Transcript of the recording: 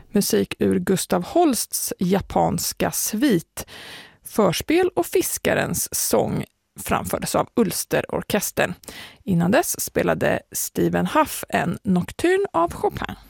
Musik ur Gustav Holsts japanska svit, Förspel och fiskarens sång framfördes av Ulsterorkestern. Innan dess spelade Stephen Huff en nocturne av Chopin.